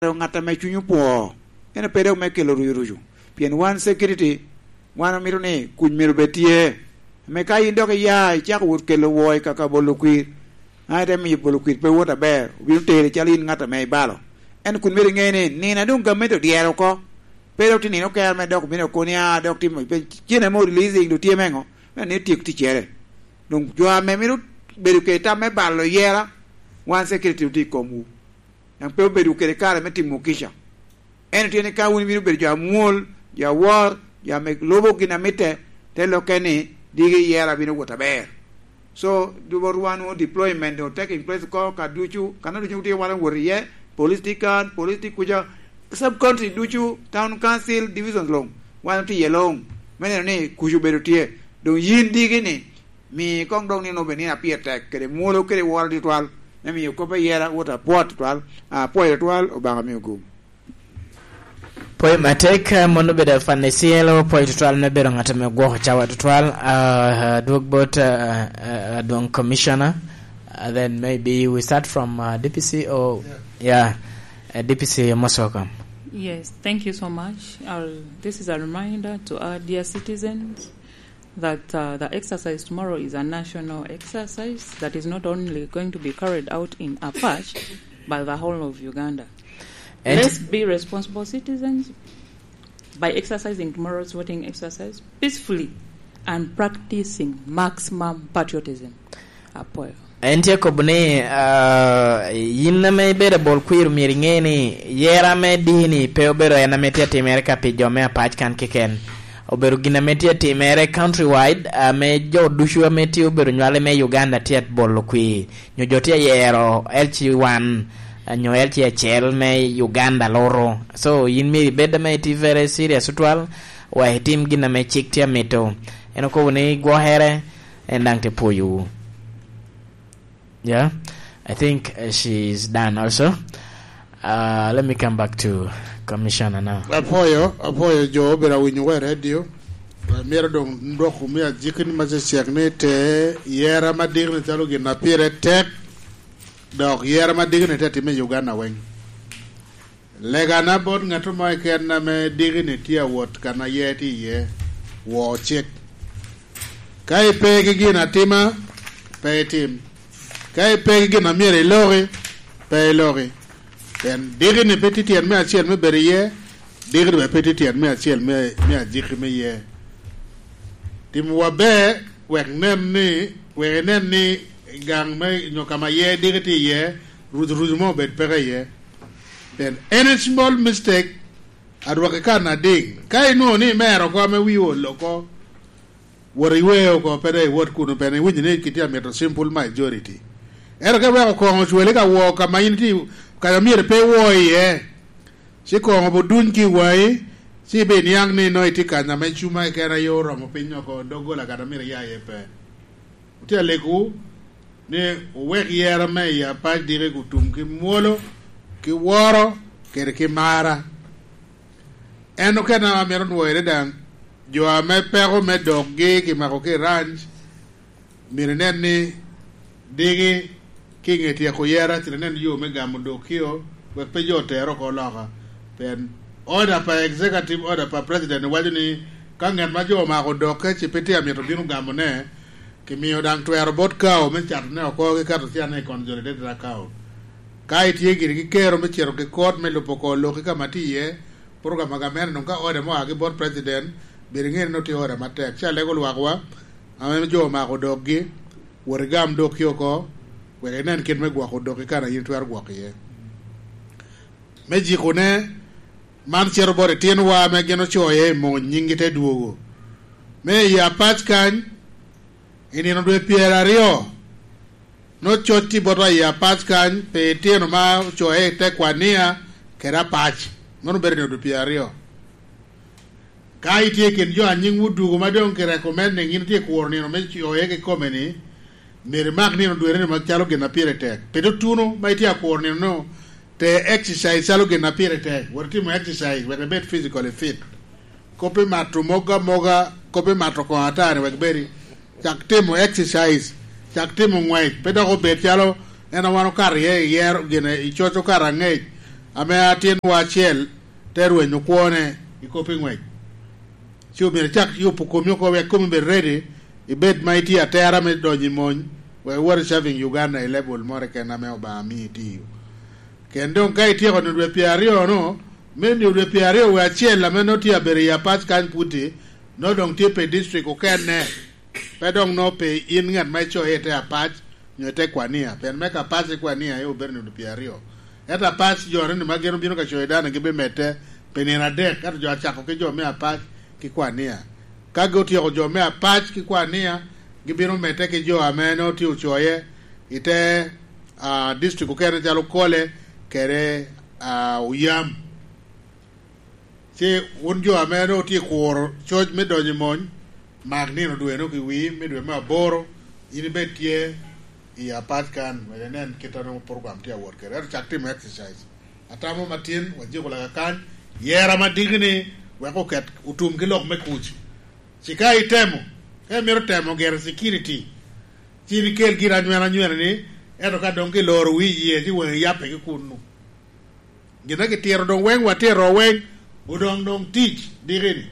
ngata me chunyu po ene pedo me kelo ruju pien one security wana miro ne kuny miro betie me ka indo ke ya chak wut kelo woy kaka bolukwir ate mi bolukwir pe wota ber biru tere chalin ngata me balo en kuny miro ngene ni na dun gameto diero ko pero tini no ke me dok mino konia dok tim pe chine mo releasing do tie mengo ne tik ti chere dun jo me miro beru ke ta me balo yera one security ti komu yang pe beru ke kare me timu kisha en tiene ka woni miro beru ja mol ya war ya me lobo gina mete te lo keni digi yera bino wota ber so do one deployment or taking place ko ka duchu kana duchu ti wala woriye political kuja sub country duchu town council divisions long one ti yelong mene ne kuju berutie do yin digi ni mi kong dong ni no beni apia tek kede molo kede war di twal na mi ko be yera wota pot twal poe twal obanga mi go Poi matek mono beda fanesielo poi tutal ne bero ngata me go chawa tutal dogbot don commissioner then maybe we start from DPC or DPC Mosoka. Yes, thank you so much. This is a reminder to our dear citizens that the exercise tomorrow is a national exercise that is not only going to be carried out in Apache but the whole of Uganda. And let's be responsible citizens by exercising tomorrow's voting exercise peacefully and practicing maximum patriotism. Apoyo. Entia kobne yinna me bere bol kwir miringeni yera me dini pe obero ena metia timere ka pijo me apach kan kiken obero gina metia timere countrywide me jo dushu metia obero nywale me Uganda tiet bol kwi nyojotia yero LC1 nyoel chia chel me Uganda loro so yin mi beda me ti very serious utwal wa tim gina me chiktia meto eno ko ne go here endang te poyu. Yeah, I think she's done also. Let me come back to Commissioner now. Apoyo jo bera winyu wa radio mera dong ndoku mia jikini mazesiagne te yera madirne talo gina pire tek dok yera madirne te time Uganda weng lega na bod ngato mai ken na me digni tia wot kana yeti ye wo chek kai pe gina tima pe tim kai pe gina mere lori pe lori ben digni petiti en me achiel me beriye digni be petiti en me achiel me ajikri me ye tim wabe wek nem ni gang me nyokama ye digiti ye ruzumo bet pere ye then any small mistake adwake kana ding kai no ni mero ko me wiwo loko woriwe ko pere wot kuno pene winjine kitia metro simple majority era ka wa ko chwele ka wo ka mayinti ka miere pe wo ye si ko bo dun ki wai si be niang ni no itika na me chuma ka ra yo ro mo pinyo ko dogola ka miere ya ye pe utia legu ne we yera me ya pa dire kutum ki molo ki woro ker ki mara eno kana mero no ere dan jo ame pero me dogge ki mako ki ranch mirenen ni digi ki ngeti ko yera tinen yo me gamudo kio we pe yo tero ko loka pen order pa executive order pa president wajuni kangen ma jo ma ko dokke ci peti amito binu gamone ki miyo dang twero bot kao me chat ne ko ke kato tiane consolidated account kai tie giri ki kero me chero ke court me lupo ko lo ki kamati ye program ga mer no ka order mo agi board president biringen no ti order matek cha lego lwakwa ame jo ma ko doggi worgam dokyo ko we nen ken me gwa ko doggi kana yin twar gwa ye me ji ko ne man chero bore tien wa me geno choye mo nyingite duogo me ya patch kan ini no due piera rio no choti bora ya patch kan pe tieno ma choe te kwania kera patch no bere no due piera rio kai tie ken jo anyin wudu ma don ke recommend ngin tie ko ni no me choe ke komeni mere mak ni no due ne ma chalo ke na piere te pe do tuno mai tie ko ni no te exercise chalo ke na piere te worti mo exercise we be physically fit kope matro moga kope matro ko atare we beri chak temo exercise chak temo ngwai pedo ko bet chalo ena wano kar ye yer gene ichocho kar ngej ame atien wachiel terwe nyukwone ikopi ng'wech chumir chak yupo komyo ko we come be ready ibed mighty atera me donyi mon we were serving Uganda a level more ken ame oba mi tiu kendo kai tieko no dwe piario no meni dwe piario we achiel la meno tia beri ya patch kan puti no dong tie pe district o ken ne pe dong no pe in ngat mai cho ete a patch nyote kwania pen meka patch kwania yo ber no dwe piario eta patch jore ni magero bino ka choedana gibe mete penina de kat jo achako ke jo me a patch ki kwania kago tieko jo me a patch ki kwania gibino mete ke jo ameno ti uchoye ite district okere jalo kole kere uyam che unjo ameno ti kor choj me donyi mon magni no dueno ki wi me dwe ma boro ini betie ya patkan wenen kitano program ti awor kere chakti exercise atamo matin waje kola kan yera madigni we ko ket utum gilok me kuchi sikai temo mero temo ger security chini kel gira nywana ni eto ka donke lor wi ye ti we yape ki kunu gina ke tiero don wen wa tiero wen udong dong teach dirini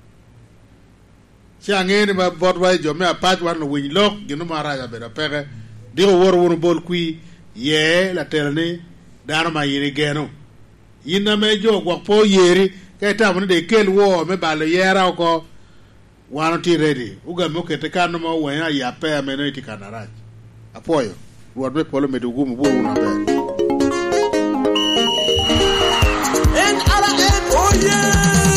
siangeni ba bodwa jo me apat wan no win lok gino mara ya beda pere diro wor won bol kui ye la telni daro ma yiri geno yinna me jo gwak po yeri ke tamu de kel wo me balo yera ko wano ti ready uga moke te kanu mo wanya ya pe ameno iti kanaraj apoyo ruadwe polo medugumu buru na be en ala en oye